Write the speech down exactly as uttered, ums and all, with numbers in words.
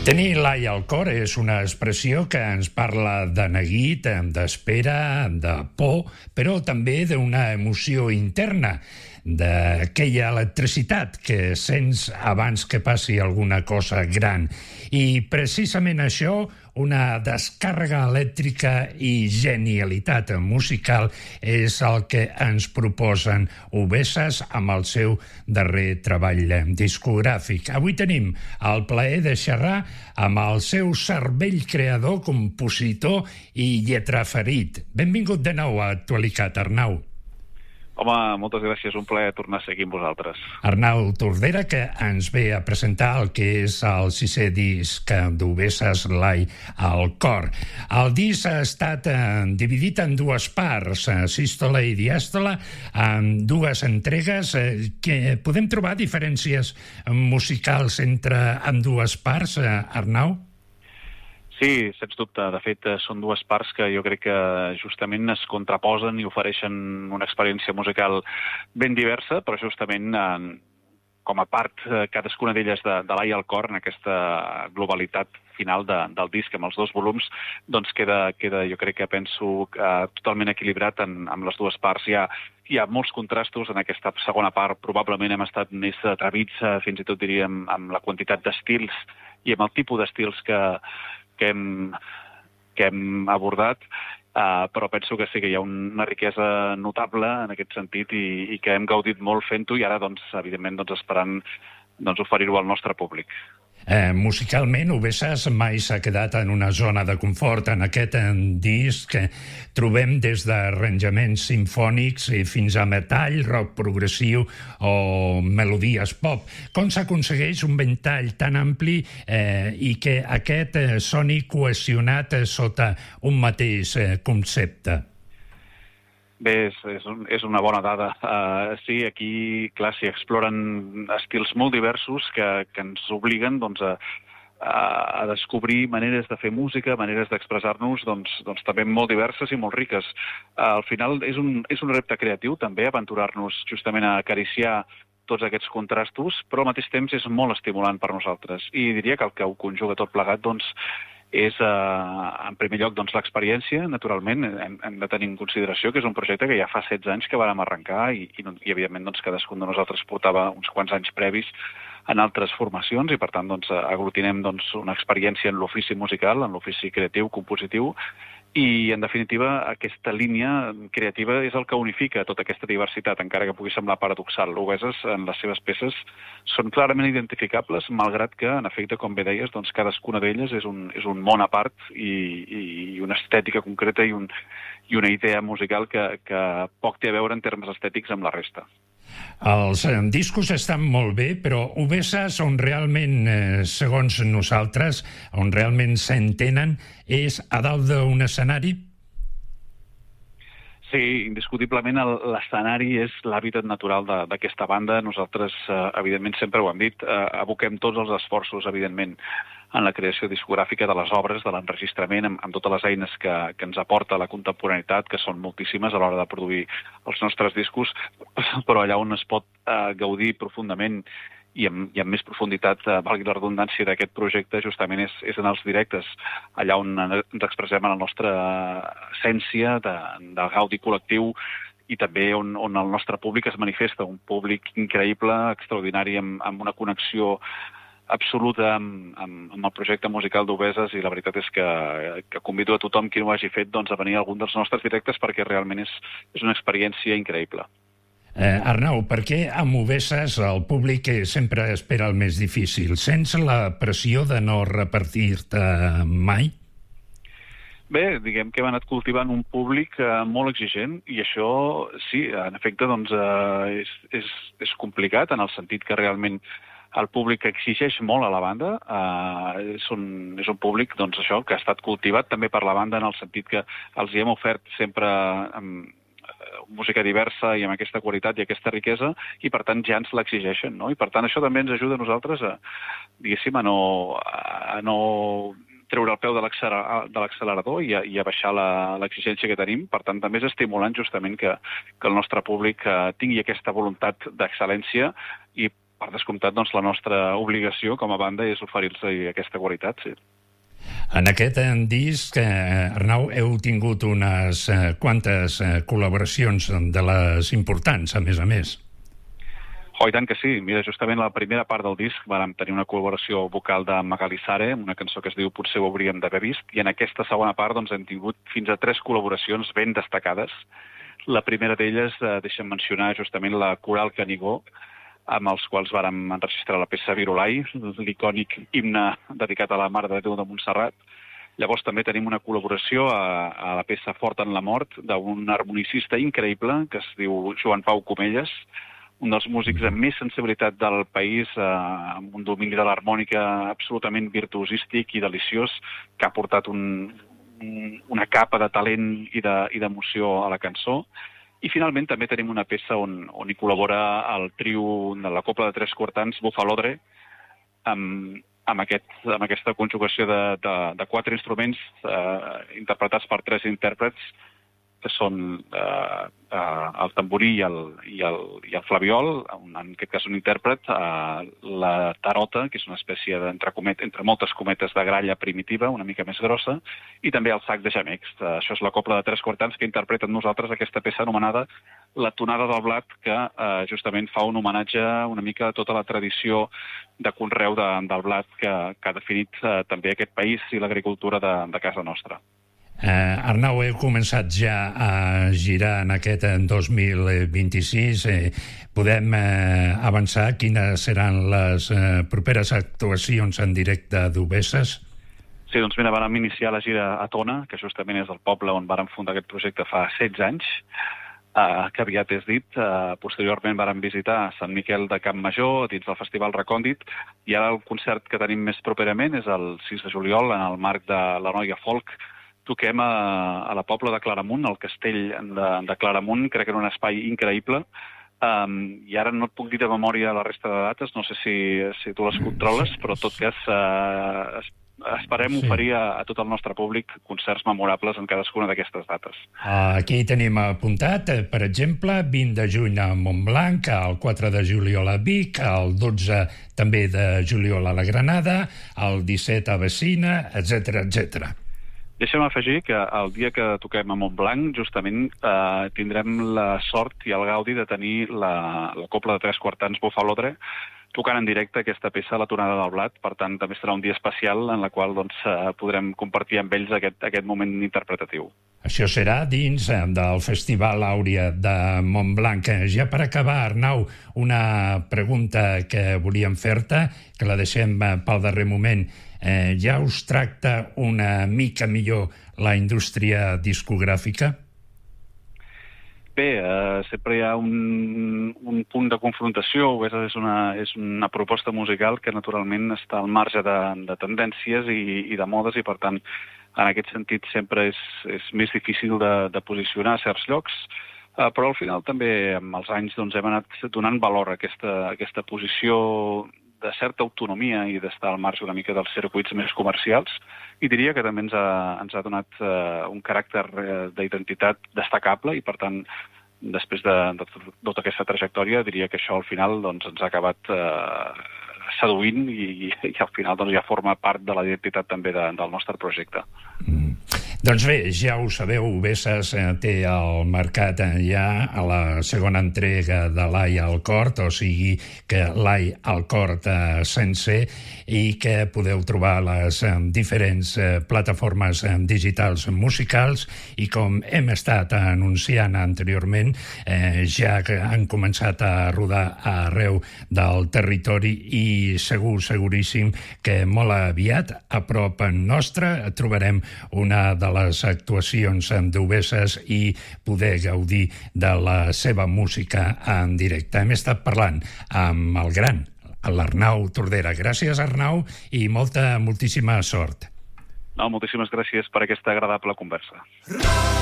Tenir l'ai al cor és una expressió que ens parla de neguit, d'espera, de por, però també d'una emoció interna, d'aquella electricitat que sents abans que passi alguna cosa gran. I precisament això, una descàrrega elèctrica i genialitat musical, és el que ens proposen Obeses amb el seu darrer treball discogràfic. Avui tenim el plaer de xerrar amb el seu cervell creador, compositor i lletraferit. Benvingut de nou a Actualitat, Arnau. Home, moltes gràcies, un plaer tornar a ser aquí amb vosaltres. Arnau Tordera, que ens ve a presentar el que és el sisè disc d'Obeses, l'ai al cor. El disc ha estat eh, dividit en dues parts, eh, sístole i diàstole, en dues entregues. Eh, que podem trobar diferències musicals entre ambdues parts, eh, Arnau? Sí, sens dubte. De fet, són dues parts que jo crec que justament es contraposen i ofereixen una experiència musical ben diversa, però justament eh, com a part eh, cadascuna d'elles de, de l'ai al cor, en aquesta globalitat final de, del disc amb els dos volums, doncs queda, queda jo crec que penso, eh, totalment equilibrat en, amb les dues parts. Hi ha, hi ha molts contrastos en aquesta segona part. Probablement hem estat més atrevits, eh, fins i tot diríem, amb la quantitat d'estils i amb el tipus d'estils que que hem, que hem abordat, uh, però penso que sí que hi ha una riquesa notable en aquest sentit i, i que hem gaudit molt fent-ho i ara, doncs, evidentment, doncs, esperant doncs, oferir-ho al nostre públic. Eh, musicalment, Obeses mai s'ha quedat en una zona de confort. En aquest disc que trobem des d'arranjaments simfònics fins a metall, rock progressiu o melodies pop. Com s'aconsegueix un ventall tan ampli eh, i que aquest eh, soni cohesionat eh, sota un mateix eh, concepte? Bé, és, és, un, és una bona dada. Uh, sí, aquí, clar, s'hi exploren estils molt diversos que, que ens obliguen doncs, a, a descobrir maneres de fer música, maneres d'expressar-nos doncs, doncs també molt diverses i molt riques. Uh, al final és un, és un repte creatiu també aventurar-nos justament a acariciar tots aquests contrastos, però al mateix temps és molt estimulant per nosaltres. I diria que el que ho conjuga tot plegat doncs, és, eh, en primer lloc, doncs, l'experiència, naturalment. Hem, hem de tenir en consideració que és un projecte que ja fa setze anys que vàrem arrencar i, i, i evidentment, doncs, cadascun de nosaltres portava uns quants anys previs en altres formacions i, per tant, doncs, aglutinem doncs, una experiència en l'ofici musical, en l'ofici creatiu, compositiu, i, en definitiva, aquesta línia creativa és el que unifica tota aquesta diversitat, encara que pugui semblar paradoxal. Obeses, en les seves peces, són clarament identificables, malgrat que, en efecte, com bé deies, doncs cadascuna d'elles és un, és un món a part i, i, i una estètica concreta i, un, i una idea musical que, que poc té a veure en termes estètics amb la resta. Els discos estan molt bé, però Obeses, on realment, eh, segons nosaltres, on realment s'entenen, és a dalt d'un escenari? Sí, indiscutiblement l'escenari és l'hàbitat natural d'aquesta banda. Nosaltres, eh, evidentment, sempre ho hem dit, eh, aboquem tots els esforços, evidentment, en la creació discogràfica de les obres, de l'enregistrament, amb, amb totes les eines que, que ens aporta la contemporaneitat, que són moltíssimes a l'hora de produir els nostres discos, però allà on es pot eh, gaudir profundament i amb, i amb més profunditat, eh, valgui la redundància d'aquest projecte, justament és, és en els directes, allà on ens expressem en la nostra essència de, de gaudi col·lectiu i també on, on el nostre públic es manifesta, un públic increïble, extraordinari, amb, amb una connexió absoluta amb, amb, amb el projecte musical d'Obeses, i la veritat és que, que convido a tothom qui no ho hagi fet doncs, a venir a algun dels nostres directes perquè realment és, és una experiència increïble. Eh, Arnau, per què amb Obeses el públic sempre espera el més difícil? Sents la pressió de no repartir-te mai? Bé, diguem que hem anat cultivant un públic eh, molt exigent i això, sí, en efecte, doncs, eh, és, és, és complicat en el sentit que realment el públic exigeix molt a la banda. Uh, és, un, és un públic, doncs, això, que ha estat cultivat també per la banda en el sentit que els hi hem ofert sempre um, música diversa i amb aquesta qualitat i aquesta riquesa, i per tant ja ens l'exigeixen, no? I per tant això també ens ajuda a nosaltres a, diguéssim, a no, a no treure el peu de l'accelerador i, i a baixar l'exigència que tenim. Per tant, també és estimulant justament que, que el nostre públic uh, tingui aquesta voluntat d'excel·lència i per descomptat, doncs, la nostra obligació com a banda és oferir-los aquesta qualitat, sí. En aquest disc, eh, Arnau, heu tingut unes eh, quantes eh, col·laboracions de les importants, a més a més. Oh, i tant que sí. Mira, justament la primera part del disc vam tenir una col·laboració vocal de Magali Sare, una cançó que es diu Potser ho hauríem d'haver vist, i en aquesta segona part doncs, hem tingut fins a tres col·laboracions ben destacades. La primera d'elles, eh, deixa'm mencionar justament la Coral Canigó, amb els quals vàrem enregistrar la peça Virolai, l'icònic himne dedicat a la Mare de Déu de Montserrat. Llavors també tenim una col·laboració a, a la peça Fort en la mort d'un harmonicista increïble que es diu Joan Pau Comelles, un dels músics amb més sensibilitat del país, eh, amb un domini de l'harmònica absolutament virtuosístic i deliciós, que ha portat un, un, una capa de talent i d'emoció a la cançó. I finalment també tenim una peça on, on hi col·labora el trio de la Cobla de Tres Quartans, Bufalodre, amb, amb, aquest, amb aquesta conjugació de, de, de quatre instruments eh, interpretats per tres intèrprets, que són eh, eh, el tamborí i el, i el, i el flabiol, un, en aquest cas un intèrpret, eh, la tarota, que és una espècie d'entre entre moltes cometes de gralla primitiva, una mica més grossa, i també el sac de gemecs. Eh, això és la Cobla de Tres Quartans que interpreten nosaltres aquesta peça anomenada La tonada del blat, que eh, justament fa un homenatge una mica a tota la tradició de conreu de, del blat que, que ha definit eh, també aquest país i l'agricultura de, de casa nostra. Eh, Arnau, heu començat ja a girar en aquest dos mil vint-i-sis. Eh, podem eh, avançar quines seran les eh, properes actuacions en directe d'Ubeses? Sí, doncs mira, vam iniciar la gira a Tona, que justament és el poble on vàrem fundar aquest projecte fa setze anys, eh, que aviat és dit. Eh, posteriorment vàrem visitar Sant Miquel de Campmajor dins del Festival Recòndit, i ara el concert que tenim més properament és el sis de juliol, en el marc de la Noia Folk. Toquem a, a la Pobla de Claramunt, al castell de, de Claramunt, crec que era un espai increïble, um, i ara no et puc dir de memòria la resta de dates, no sé si, si tu les controles, però en tot cas uh, esperem sí. oferir a, a tot el nostre públic concerts memorables en cadascuna d'aquestes dates. Aquí tenim apuntat, per exemple, vint de juny a Montblanc, el quatre de juliol a Vic, el dotze també de juliol a la Granada, el disset a Vecina, etcètera, etcètera. Deixa'm afegir que el dia que toquem a Montblanc, justament, eh, tindrem la sort i el gaudi de tenir la, la Cobla de Tres Quartans Bufalodre tocant en directe aquesta peça, La tonada del blat. Per tant, també serà un dia especial en la qual doncs, eh, podrem compartir amb ells aquest, aquest moment interpretatiu. Això serà dins del Festival Àuria de Montblanc. Ja per acabar, Arnau, una pregunta que volíem fer-te, que la deixem pel darrer moment. Eh, ja us tracta una mica millor la indústria discogràfica? Bé, eh, sempre hi ha un, un punt de confrontació. És una, és una proposta musical que naturalment està al marge de, de tendències i, i de modes, i per tant, en aquest sentit sempre és, és més difícil de, de posicionar a certs llocs, eh, però al final també amb els anys doncs, hem anat donant valor a aquesta, a aquesta posició de certa autonomia i d'estar al marge una mica dels circuits més comercials, i diria que també ens ha, ens ha donat eh, un caràcter eh, d'identitat destacable, i per tant, després de, de tota aquesta trajectòria, diria que això al final doncs, ens ha acabat eh, seduint i, i al final doncs, ja forma part de la identitat també de, del nostre projecte. Mm. Doncs bé, ja ho sabeu, Ubeses eh, té al mercat eh, ja a la segona entrega de l'Ai al Cort, o sigui que l'Ai al Cort eh, sencer, i que podeu trobar a les eh, diferents eh, plataformes eh, digitals musicals, i com hem estat anunciant anteriorment, eh, ja que han començat a rodar arreu del territori, i segur, seguríssim, que molt aviat a prop nostre trobarem una de les actuacions d'Ubeses i poder gaudir de la seva música en directe. Hem estat parlant amb el gran, l'Arnau Tordera. Gràcies, Arnau, i molta, moltíssima sort. No, moltíssimes gràcies per aquesta agradable conversa.